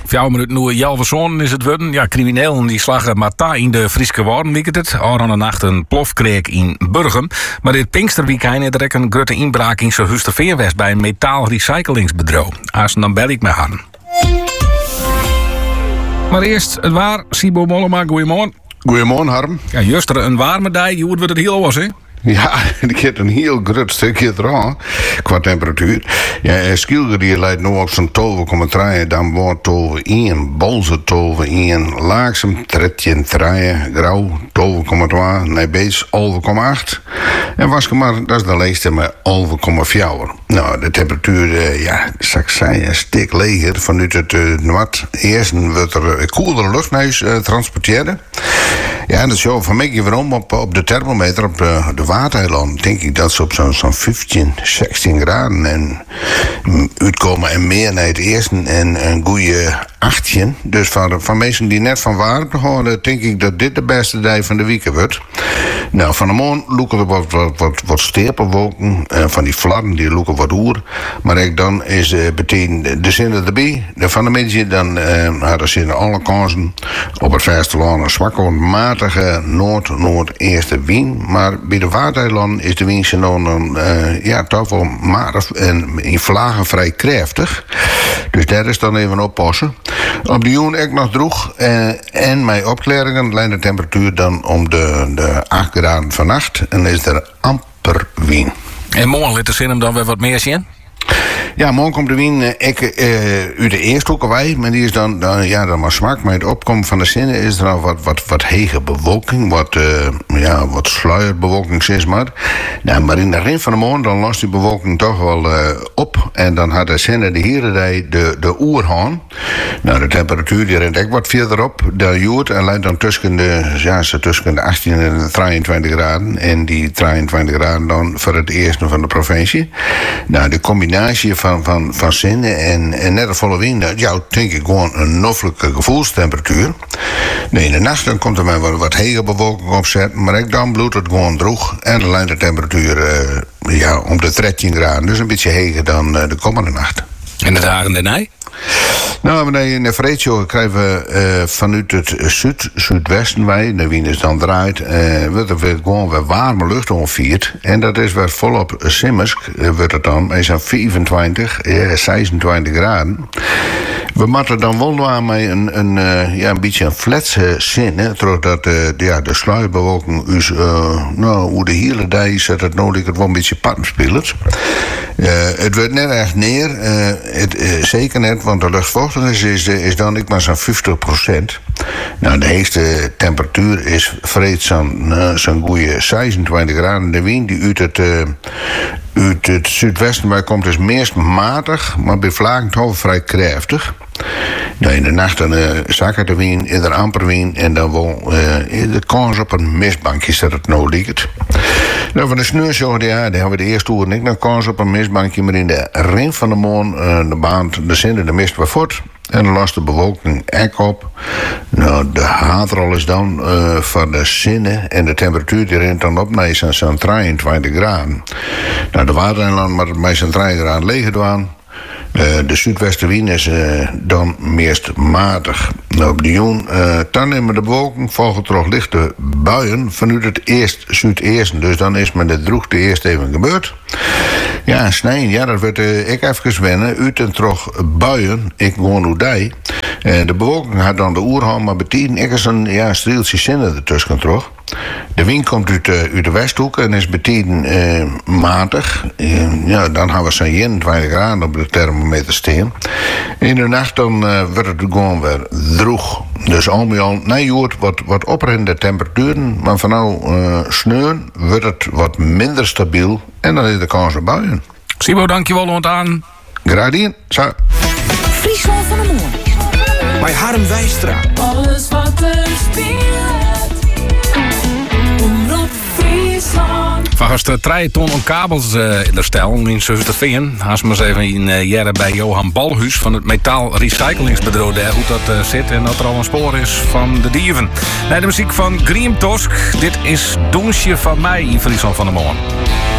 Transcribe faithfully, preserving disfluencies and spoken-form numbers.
Vier minuten nu Jelverson is het worden. Ja, criminelen die slagen Mata in de Frieske Woorden, liek het. Al aan de nacht een plofkreek in Burgum. Maar dit Pinksterweekend is er een grote inbraak in zijn Husterveerwest bij een metaalrecyclingsbedrijf. Als dan bel ik met Han. Maar eerst het waar, Sibo Mollema, goeiemorgen. Goeiemorgen, Harm. Ja, juist er een waarmedij, je hoort wat het heel was, hè? Ja, ik heb een heel groot stukje eraan, qua temperatuur. Ja, Skilgerier leidt nu op zo'n twaalf komma drie, dan wordt twaalf één, Bolze twaalf één, Laaksem dertien komma drie, Grauw twaalf komma twee, Nijbeets elf komma acht. En Waskemer, dat is de leegste met elf komma vier. Nou, de temperatuur, uh, ja, zou ik zeggen, een stuk leger vanuit het uh, noord. Eerst wordt er uh, koelere lucht naar huis uh, transporteren. Ja, en dat is zo van mij waarom op, op de thermometer op de, de Waardeiland denk ik dat ze op zo'n zo'n vijftien, zestien graden en um, uitkomen en meer naar het eerste en een goede achttien. Dus van, van mensen die net van warmte houden, denk ik dat dit de beste dag van de week wordt. Nou, van de morgen loeken er wat, wat, wat, wat stapelwolken, uh, van die flarden die loeken wat oer. Maar ik dan is uh, meteen de zinnen erbij. De van de mensen dan uh, hadden ze alle kansen op het vasteland een zwakke, matige noord-noord-eerste wind. Maar bij de Waardeiland is de wind dan uh, ja, toch wel matig en in vlagen vrij krachtig. Dus daar is dan even oppassen. Op de joen ik nog droeg uh, en mijn opklaringen leidt de temperatuur dan om de, de acht graden vannacht. En is er amper wind. En morgen liet de zin hem dan weer wat meer zien? Ja, morgen komt de wind uh, ik, uh, uit de eerste hoek wij, maar die is dan, dan, ja, dan maar zwak. Met het opkomen van de zinnen is er al wat, wat, wat hege bewolking, wat, uh, ja, wat sluierbewolking, zeg maar. Nou, maar in de rin van de morgen dan lost die bewolking toch wel uh, op. En dan had de zinnen de hierenrij de, de oerhaan. Nou, de temperatuur die rent ook wat verder op. De joert en leidt dan tussen de, ja, tussen de achttien en de drieëntwintig graden. En die drieëntwintig graden dan voor het eerste van de provincie. Nou, de combinatie van Van, van, van zinnen en, en net een volle wind, ja, denk ik gewoon een noffelijke gevoelstemperatuur. Nee, in de nacht dan komt er maar wat, wat hege bewolking op zetten, maar ik dan bloedt het gewoon droog en dan leidt de temperatuur uh, ja, om de dertien graden, dus een beetje heger dan uh, de komende nacht. En de dagen daarna? Nou, in de Vreetjo krijgen we uh, vanuit het zuid-zuidwesten wij, de wind is dan draait, uh, wordt er weer gewoon weer warme lucht onviert. En dat is weer volop Simmersk, uh, wordt het dan, is aan vierentwintig, uh, zesentwintig graden. We moeten dan wel aan met een, een, uh, ja, een beetje een fletse zin, doordat uh, ja, de sluierbewolking is, uh, nou, hoe de hele dag is het nodig, het wel een beetje patten speelt. Uh, het wordt net echt neer, uh, het, uh, zeker net, want de luchtvochtigheid is, is dan ik maar zo'n vijftig procent. Nou, de heetste temperatuur is vreed zo'n uh, zo'n goede zesentwintig graden. De wind die uit het, uh, uit het zuidwesten bij komt is meest matig, maar bij vlagen toch vrij krachtig. Nou, in de nacht dan uh, zakken de wind, in de amper wind en dan wel uh, de kans op een mistbankje zet het nou ligt. Nou, van de sneeuwshow, ja, daar hebben we de eerste uur niet nog kans op een mistbankje, maar in de ring van de morgen, uh, de baan, de zinnen, de mist wat voort. En dan lost de bewolking ek op. Nou, de haarrol is dan uh, van de zinnen en de temperatuur die rent dan op naar zo'n drieëntwintig graden. Nou, de Waardeiland maar met zo'n drie graden leeg aan. Uh, de zuidwestenwind is uh, dan meest matig. Nou, op de joen, uh, dan nemen de bewolking volgen toch lichte buien vanuit het eerst zuideersten. Dus dan is met de droeg de eerst even gebeurd. Ja, snijden, ja, dat werd uh, ik even wennen. Uit en toch buien, ik gewoon hoe die. Uh, de bewolking had dan de oerhaan, maar betien ik is een ja, strieltje zinnen ertussen toch. De wind komt uit, uh, uit de westhoek en is betien uh, matig. Uh, ja, dan hebben we zo'n eenentwintig graden op de thermometer staan. In de nacht dan uh, wordt het gewoon weer droog. Dus al met al, nee, je hoort wat, wat oprende temperaturen, maar vanaf uh, sneeuwen wordt het wat minder stabiel en dan is de kans op buien. Sibo, dankjewel ont aan. Graag gedaan. Zo. Friesland van de Morgen. Bij Harm Wijstra. Alles wat er speelt. Omroep Friesland. Volgens de drie ton kabels uh, in de stel in Zusterveen. Haast maar eens even in uh, jaren bij Johan Balhuis van het metaalrecyclingsbedrijf daar hoe dat uh, zit en dat er al een spoor is van de dieven. Naar de muziek van Griem Tosk. Dit is Doensje van mij in Friesland van de Morgen.